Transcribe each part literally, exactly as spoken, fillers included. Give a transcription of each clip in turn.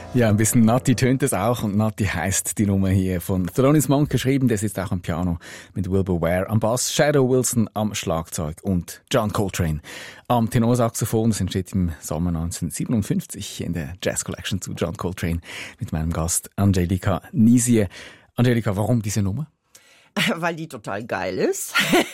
Ja, ein bisschen Natti tönt es auch und Natti heisst die Nummer hier von Thelonious Monk geschrieben. Der sitzt auch am Piano mit Wilbur Ware am Bass, Shadow Wilson am Schlagzeug und John Coltrane am Tenorsaxophon. Das entsteht im Sommer neunzehnhundertsiebenundfünfzig in der Jazz Collection zu John Coltrane mit meinem Gast Angelika Niesier. Angelika, warum diese Nummer? Weil die total geil ist.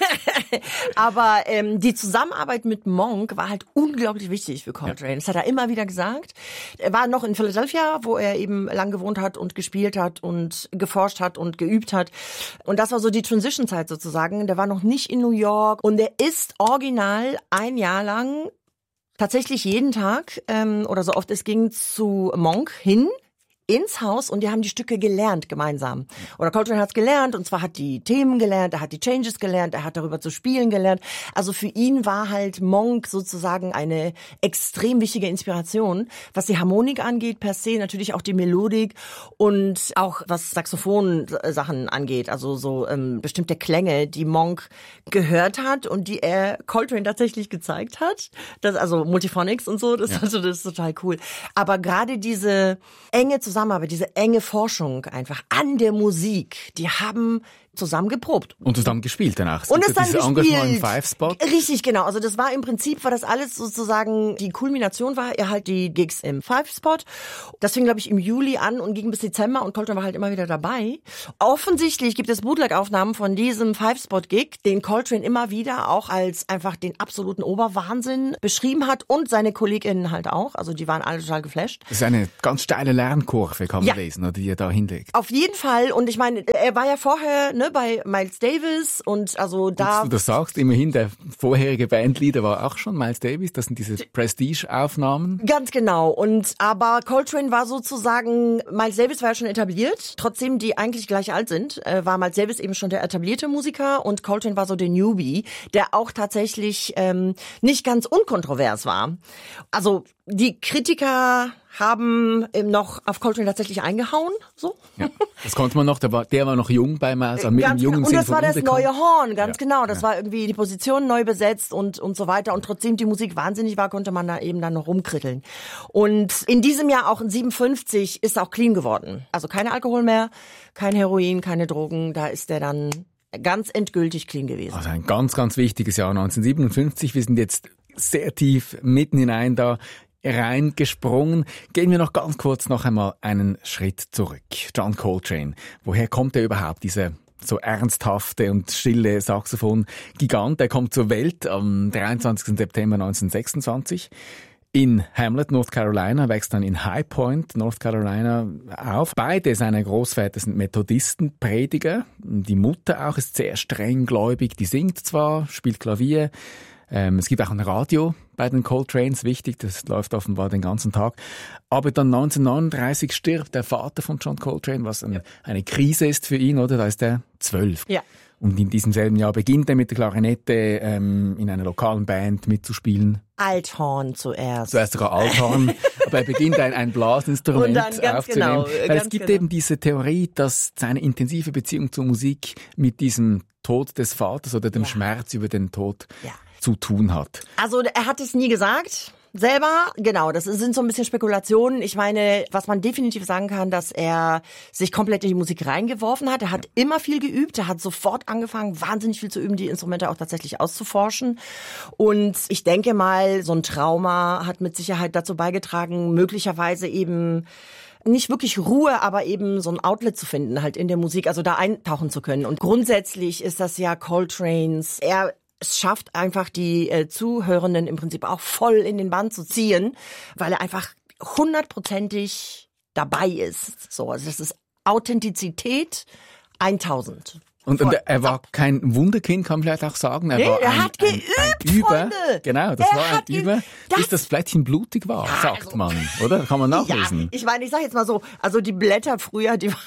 Aber ähm, die Zusammenarbeit mit Monk war halt unglaublich wichtig für Coltrane. Ja. Das hat er immer wieder gesagt. Er war noch in Philadelphia, wo er eben lang gewohnt hat und gespielt hat und geforscht hat und geübt hat. Und das war so die Transition-Zeit sozusagen. Der war noch nicht in New York. Und er ist original ein Jahr lang tatsächlich jeden Tag ähm, oder so oft es ging zu Monk hin. Ins Haus und die haben die Stücke gelernt gemeinsam. Oder Coltrane hat's gelernt und zwar hat die Themen gelernt, er hat die Changes gelernt, er hat darüber zu spielen gelernt. Also für ihn war halt Monk sozusagen eine extrem wichtige Inspiration, was die Harmonik angeht per se, natürlich auch die Melodik und auch was Saxophon-Sachen angeht, also so ähm, bestimmte Klänge, die Monk gehört hat und die er Coltrane tatsächlich gezeigt hat. Das, also Multiphonics und so, das, ja. also, das ist total cool. Aber gerade diese enge Zusammenarbeit, aber diese enge Forschung einfach an der Musik, die haben zusammen geprobt. Und zusammen gespielt danach. Es und es dann dieses gespielt. Engagement im Five-Spot. Richtig, genau. Also das war im Prinzip, war das alles sozusagen, die Kulmination war er halt die Gigs im Five-Spot. Das fing, glaube ich, im Juli an und ging bis Dezember und Coltrane war halt immer wieder dabei. Offensichtlich gibt es Bootleg-Aufnahmen von diesem Five-Spot-Gig, den Coltrane immer wieder auch als einfach den absoluten Oberwahnsinn beschrieben hat und seine KollegInnen halt auch. Also die waren alle total geflasht. Das ist eine ganz steile Lernkurve, kann man ja. lesen, oder, die er da hinlegt. Auf jeden Fall. Und ich meine, er war ja vorher, ne, bei Miles Davis und also da... Dass du das sagst, immerhin, der vorherige Bandleader war auch schon Miles Davis, das sind diese Prestige-Aufnahmen. Ganz genau. Und aber Coltrane war sozusagen, Miles Davis war ja schon etabliert, trotzdem die eigentlich gleich alt sind, äh, war Miles Davis eben schon der etablierte Musiker und Coltrane war so der Newbie, der auch tatsächlich ähm, nicht ganz unkontrovers war. Also die Kritiker haben eben noch auf Coltrane tatsächlich eingehauen, so. Ja, das konnte man noch, der war, der war noch jung bei Miles, also mit dem jungen genau. Und das war das unbekannt. neue Horn, ganz ja. genau. Das ja. war irgendwie die Position neu besetzt und und so weiter. Und trotzdem die Musik wahnsinnig war, konnte man da eben dann noch rumkritteln. Und in diesem Jahr, auch in siebenundfünfzig, ist auch clean geworden. Also kein Alkohol mehr, kein Heroin, keine Drogen. Da ist der dann ganz endgültig clean gewesen. Also ein ganz, ganz wichtiges Jahr neunzehnhundertsiebenundfünfzig. Wir sind jetzt sehr tief mitten hinein da reingesprungen. Gehen wir noch ganz kurz noch einmal einen Schritt zurück. John Coltrane. Woher kommt er überhaupt, dieser so ernsthafte und stille Saxophon-Gigant? Er kommt zur Welt am dreiundzwanzigsten September neunzehnhundertsechsundzwanzig in Hamlet, North Carolina, wächst dann in High Point, North Carolina auf. Beide seiner Großväter sind Methodisten, Prediger. Die Mutter auch ist sehr streng gläubig. Die singt zwar, spielt Klavier. Ähm, es gibt auch ein Radio bei den Coltranes, wichtig, das läuft offenbar den ganzen Tag. Aber dann neunzehnhundertneununddreißig stirbt der Vater von John Coltrane, was eine, eine Krise ist für ihn, oder? Da ist er zwölf. Ja. Und in diesem selben Jahr beginnt er mit der Klarinette ähm, in einer lokalen Band mitzuspielen. Althorn zuerst. Zuerst sogar Althorn, aber er beginnt ein, ein Blasinstrument und dann ganz aufzunehmen. Genau, Weil ganz es gibt genau. eben diese Theorie, dass seine intensive Beziehung zur Musik mit diesem Tod des Vaters oder dem ja. Schmerz über den Tod ja. zu tun hat. Also er hat es nie gesagt. Selber, genau, das sind so ein bisschen Spekulationen. Ich meine, was man definitiv sagen kann, dass er sich komplett in die Musik reingeworfen hat. Er hat ja. immer viel geübt, er hat sofort angefangen, wahnsinnig viel zu üben, die Instrumente auch tatsächlich auszuforschen. Und ich denke mal, so ein Trauma hat mit Sicherheit dazu beigetragen, möglicherweise eben nicht wirklich Ruhe, aber eben so ein Outlet zu finden, halt in der Musik, also da eintauchen zu können. Und grundsätzlich ist das ja Coltranes, er es schafft einfach die äh, Zuhörenden im Prinzip auch voll in den Bann zu ziehen, weil er einfach hundertprozentig dabei ist. So, also das ist Authentizität tausend. Und, und er war kein Wunderkind, kann man vielleicht auch sagen. Er nee, war er ein, hat geübt, ein, ein Über. Freunde. Genau, das er war ein Über, das bis das Blättchen blutig war, ja, sagt also, man, oder? Kann man nachlesen. Ja, ich meine, ich sag jetzt mal so, also die Blätter früher, die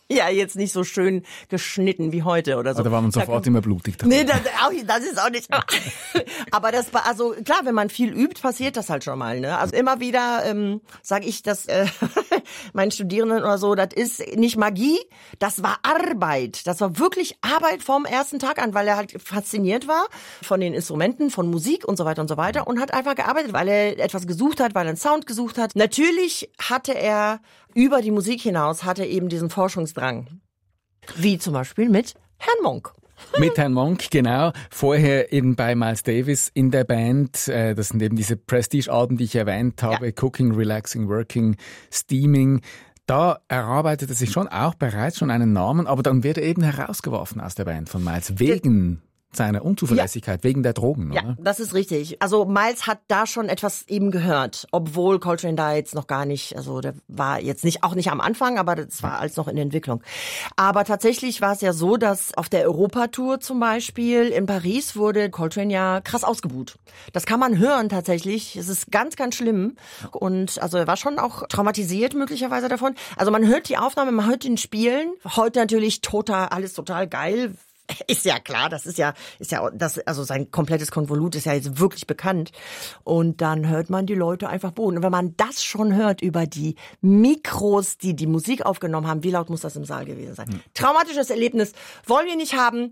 Ja, jetzt nicht so schön geschnitten wie heute oder so. Da war man sofort da, immer blutig. Nee, das, auch, das ist auch nicht. Aber das war, also klar, wenn man viel übt, passiert das halt schon mal. Ne? Also immer wieder ähm, sage ich das äh, meinen Studierenden oder so, das ist nicht Magie, das war Arbeit. Das war wirklich Arbeit vom ersten Tag an, weil er halt fasziniert war von den Instrumenten, von Musik und so weiter und so weiter und hat einfach gearbeitet, weil er etwas gesucht hat, weil er einen Sound gesucht hat. Natürlich hatte er über die Musik hinaus hatte eben diesen Forschungsdrang. Wie zum Beispiel mit Herrn Monk. Mit Herrn Monk, genau. Vorher eben bei Miles Davis in der Band. Das sind eben diese Prestige-Alben, die ich erwähnt habe. Ja. Cooking, Relaxing, Working, Steaming. Da erarbeitet er sich schon auch bereits schon einen Namen, aber dann wird er eben herausgeworfen aus der Band von Miles wegen seiner Unzuverlässigkeit, ja. wegen der Drogen, oder? Ja, das ist richtig. Also Miles hat da schon etwas eben gehört, obwohl Coltrane da jetzt noch gar nicht, also der war jetzt nicht, auch nicht am Anfang, aber das war alles noch in der Entwicklung. Aber tatsächlich war es ja so, dass auf der Europatour zum Beispiel in Paris wurde Coltrane ja krass ausgebuht. Das kann man hören tatsächlich. Es ist ganz, ganz schlimm. Und also er war schon auch traumatisiert möglicherweise davon. Also man hört die Aufnahme, man hört ihn spielen. Heute natürlich total, alles total geil. Ist ja klar, das ist ja, ist ja, das, also sein komplettes Konvolut ist ja jetzt wirklich bekannt. Und dann hört man die Leute einfach boden. Und wenn man das schon hört über die Mikros, die die Musik aufgenommen haben, wie laut muss das im Saal gewesen sein? Hm. Traumatisches Erlebnis wollen wir nicht haben.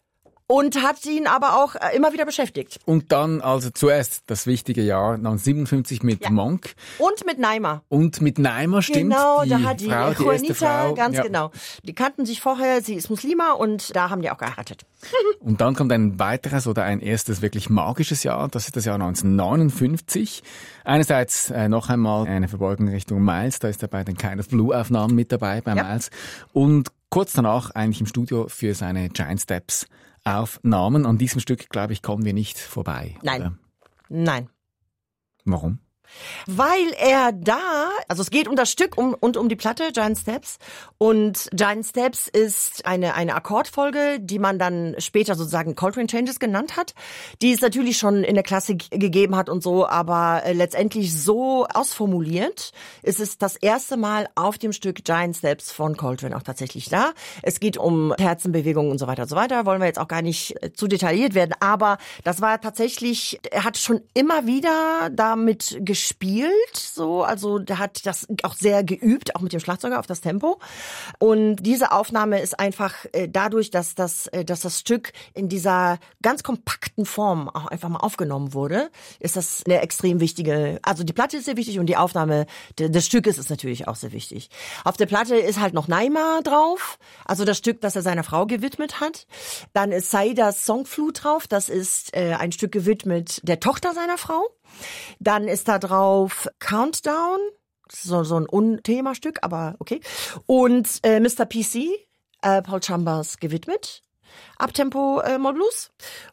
Und hat ihn aber auch immer wieder beschäftigt. Und dann also zuerst das wichtige Jahr neunzehnhundertsiebenundfünfzig mit ja. Monk. Und mit Naimer. Und mit Naimer, stimmt. Genau, die da hat die Frau, die Juanita, erste Frau. ganz ja. genau. Die kannten sich vorher, sie ist Muslima und da haben die auch geheiratet. Und dann kommt ein weiteres oder ein erstes wirklich magisches Jahr, das ist das Jahr neunzehnhundertneunundfünfzig. Einerseits äh, noch einmal eine Verbeugung Richtung Miles, da ist er bei den Kind of Blue Aufnahmen mit dabei, bei ja. Miles. Und kurz danach eigentlich im Studio für seine Giant Steps Aufnahmen. An diesem Stück, glaube ich, kommen wir nicht vorbei. Nein. Oder? Nein. Warum? Weil er da, also es geht um das Stück um, und um die Platte Giant Steps. Und Giant Steps ist eine, eine Akkordfolge, die man dann später sozusagen Coltrane Changes genannt hat, die es natürlich schon in der Klassik gegeben hat und so, aber äh, letztendlich so ausformuliert ist es das erste Mal auf dem Stück Giant Steps von Coltrane auch tatsächlich da. Es geht um Herzenbewegungen und so weiter und so weiter, wollen wir jetzt auch gar nicht äh, zu detailliert werden, aber das war tatsächlich, er hat schon immer wieder damit gespielt, so, also der hat das auch sehr geübt, auch mit dem Schlagzeuger auf das Tempo. Und diese Aufnahme ist einfach äh, dadurch, dass das, äh, dass das Stück in dieser ganz kompakten Form auch einfach mal aufgenommen wurde, ist das eine extrem wichtige, also die Platte ist sehr wichtig und die Aufnahme de, des Stückes ist natürlich auch sehr wichtig. Auf der Platte ist halt noch Naima drauf, also das Stück, das er seiner Frau gewidmet hat. Dann ist Saidas Songflut drauf, das ist äh, ein Stück gewidmet der Tochter seiner Frau. Dann ist da drauf Countdown, so, so ein Unthemastück, aber okay. Und äh, Mister P C, äh, Paul Chambers gewidmet, Abtempo äh, Mod Blues.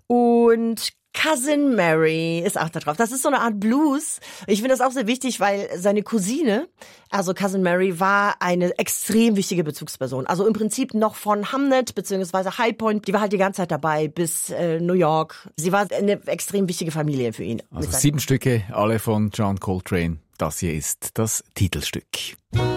Und Cousin Mary ist auch da drauf. Das ist so eine Art Blues. Ich finde das auch sehr wichtig, weil seine Cousine, also Cousin Mary, war eine extrem wichtige Bezugsperson. Also im Prinzip noch von Hamnet bzw. High Point. Die war halt die ganze Zeit dabei bis äh, New York. Sie war eine extrem wichtige Familie für ihn. Also sieben Stücke, alle von John Coltrane. Das hier ist das Titelstück.